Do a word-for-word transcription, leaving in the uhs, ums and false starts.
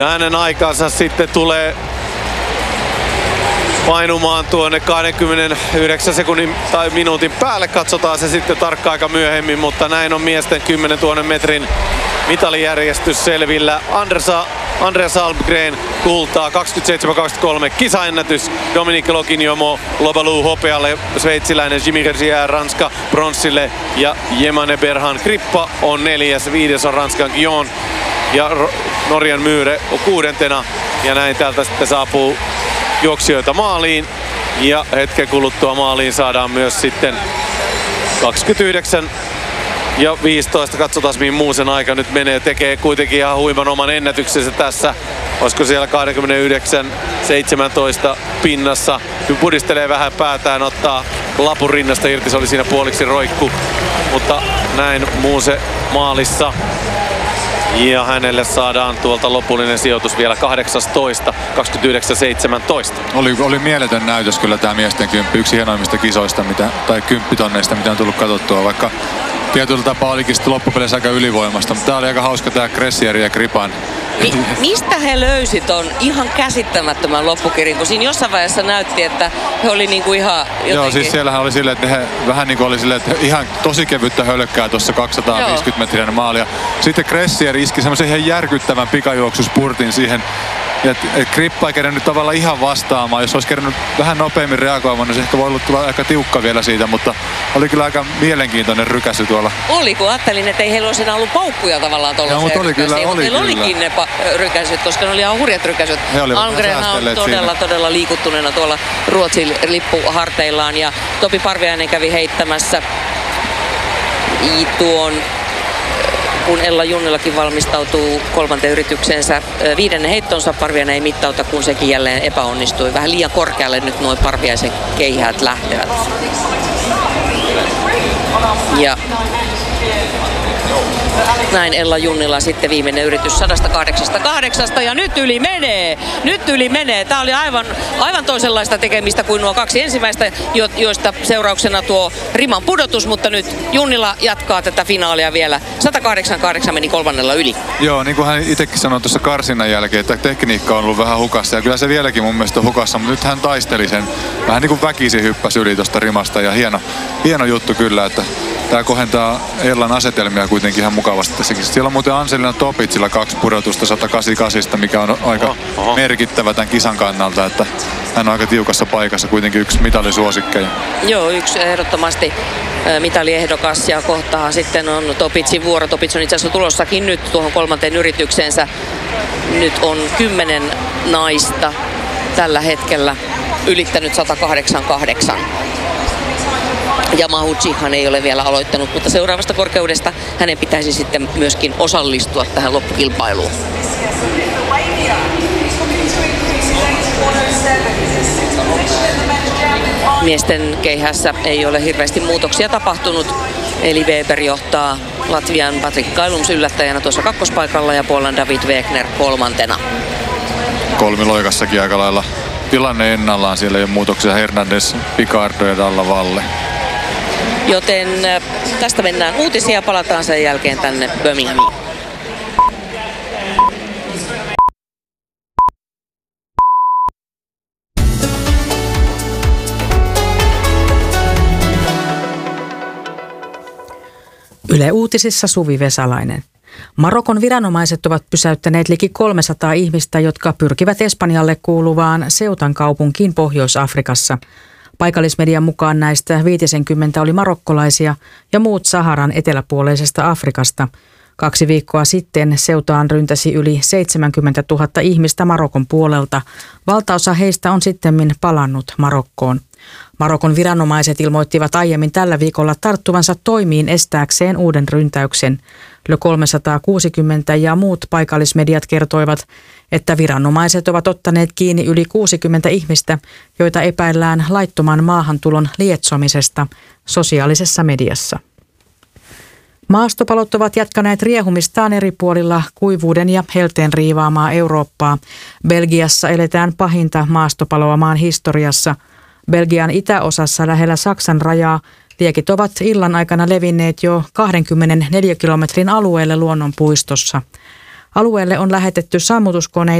Hänen aikansa sitten tulee painumaan tuonne kaksikymmentäyhdeksän sekunnin tai minuutin päälle. Katsotaan se sitten tarkka aika myöhemmin, mutta näin on miesten kymmenentuhannen metrin mitalijärjestys selvillä. Andresa, Andreas Almgren kultaa kaksikymmentäseitsemän kaksikymmentäkolme kisaennätys. Dominique Lokinjomo Lobalou hopealle, sveitsiläinen Jimmy Gergier Ranska bronssille ja Jemane Berhan Krippa on neljäs, viides on Ranskan Guillaume ja Norjan Myhre on kuudentena ja näin täältä sitten saapuu juoksijoita maaliin ja hetken kuluttua maaliin saadaan myös sitten kaksikymmentäyhdeksän ja viisitoista. Katsotaan mihin muu sen aika nyt menee. Tekee kuitenkin ihan huiman oman ennätyksensä tässä. Olisiko siellä kaksikymmentäyhdeksän seitsemäntoista pinnassa. Kun pudistelee vähän päätään, ottaa lapun rinnasta irti. Se oli siinä puoliksi roikku. Mutta näin Muuse maalissa. Ja hänelle saadaan tuolta lopullinen sijoitus vielä kahdeksantoista, kaksikymmentäyhdeksän seitsemäntoista. Oli, oli mieletön näytös kyllä tämä miesten kymppi. Yksi hienoimmista kisoista, mitä, tai kymppitonneista, mitä on tullut katsottua. Vaikka tietyllä tapaa olikin sitten loppupeleissä aika ylivoimasta. Mutta tää oli aika hauska tää Gressieri ja Kripan. Mi- mistä he löysi ton ihan käsittämättömän loppukirin, kun siinä jossain vaiheessa näytti, että he oli niinku ihan jotenkin... Joo, siis siellähän oli silleen, että he vähän niinku oli silleen, että ihan tosi kevyttä hölkkää tuossa kaksisataaviisikymmentä metrinen maali. Ja sitten Gressier iski semmoisen ihan järkyttävän pikajuoksuspurtin siihen. Ja Krippa ei kerännyt tavallaan ihan vastaamaan. Jos olisi kerännyt vähän nopeammin reagoimaan, niin se ehkä voi olla tulla aika tiukka vielä siitä, mutta oli kyllä aika mielenkiintoinen rykäsy tuolla. Oli, kun ajattelin, että ei heillä olisi enää ollut paukkuja tavallaan tuollaisia mutta oli kyllä, oli heillä kyllä. olikin ne pa- rykäsyt, koska ne oli ihan hurjat rykäsyt. Almgren on todella, siinä. todella liikuttuneena tuolla Ruotsin lippuharteillaan ja Topi Parviainen kävi heittämässä tuon, kun Ella Junnilakin valmistautuu kolmanteen yritykseensä. Viidennen heittonsa Parviainen ei mittauta, kun sekin jälleen epäonnistui. Vähän liian korkealle nyt nuo Parviaisen keihäät lähtevät. Ja näin Ella Junnila sitten viimeinen yritys sata kahdeksankymmentäkahdeksan ja nyt yli menee. Nyt yli menee. Tämä oli aivan, aivan toisenlaista tekemistä kuin nuo kaksi ensimmäistä, joista seurauksena tuo riman pudotus, mutta nyt Junnila jatkaa tätä finaalia vielä. sata kahdeksankymmentäkahdeksan meni kolmannella yli. Joo, niin kuin hän itsekin sanoi tuossa karsinnan jälkeen, että tekniikka on ollut vähän hukassa ja kyllä se vieläkin mun mielestä on hukassa, mutta nyt hän taisteli sen. Vähän niin kuin väkisin hyppäsi yli tuosta rimasta ja hieno, hieno juttu kyllä, että tämä kohentaa Ellan asetelmia kuitenkin ihan mukavasti tässäkin. Siellä on muuten Anselina Topitsilla kaksi pudotusta sata kahdeksankymmentäkahdeksan, mikä on aika oho, oho. merkittävä tämän kisan kannalta, että hän on aika tiukassa paikassa, kuitenkin yksi mitalisuosikkeja. Joo, yksi ehdottomasti mitaliehdokas ja kohtaa sitten on Topitsin vuoro. Topits on itse asiassa tulossakin nyt tuohon kolmanteen yritykseensä. Nyt on kymmenen naista tällä hetkellä ylittänyt sata kahdeksankymmentäkahdeksan. Ja Mahuchihan ei ole vielä aloittanut, mutta seuraavasta korkeudesta hänen pitäisi sitten myöskin osallistua tähän loppukilpailuun. Miesten keihässä ei ole hirveästi muutoksia tapahtunut, eli Weber johtaa Latvian Patrik Kailums yllättäjänä tuossa kakkospaikalla ja Puolan David Wegner kolmantena. Kolmiloikassakin aika lailla tilanne ennallaan, siellä ei ole muutoksia. Hernandez, Picardo ja Dalla Valle. Joten tästä mennään uutisia ja palataan sen jälkeen tänne Birminghamiin. Yle Uutisissa Suvi Vesalainen. Marokon viranomaiset ovat pysäyttäneet liki kolmesataa ihmistä, jotka pyrkivät Espanjalle kuuluvaan Ceutan kaupunkiin Pohjois-Afrikassa. Paikallismedian mukaan näistä viisikymmentä oli marokkolaisia ja muut Saharan eteläpuoleisesta Afrikasta. Kaksi viikkoa sitten Ceutaan ryntäsi yli seitsemänkymmentätuhatta ihmistä Marokon puolelta. Valtaosa heistä on sittemmin palannut Marokkoon. Marokon viranomaiset ilmoittivat aiemmin tällä viikolla tarttuvansa toimiin estääkseen uuden ryntäyksen. Le kolmesataakuusikymmentä ja muut paikallismediat kertoivat, että viranomaiset ovat ottaneet kiinni yli kuusikymmentä ihmistä, joita epäillään laittoman maahantulon lietsomisesta sosiaalisessa mediassa. Maastopalot ovat jatkaneet riehumistaan eri puolilla kuivuuden ja helteen riivaamaa Eurooppaa. Belgiassa eletään pahinta maastopaloa maan historiassa. Belgian itäosassa lähellä Saksan rajaa liekit ovat illan aikana levinneet jo kaksikymmentäneljä kilometrin alueelle luonnonpuistossa. Alueelle on lähetetty sammutuskoneita